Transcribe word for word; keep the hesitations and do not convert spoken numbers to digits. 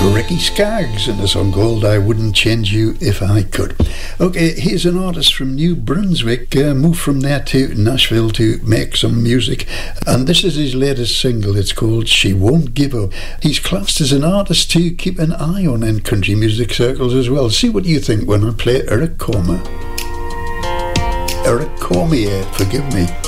Ricky Skaggs and a song called I Wouldn't Change You If I Could. Okay, here's an artist from New Brunswick, uh, moved from there to Nashville to make some music, and this is his latest single. It's called She Won't Give Up. He's classed as an artist to keep an eye on in country music circles as well. See what you think when I play Eric Cormier. Eric Cormier, forgive me.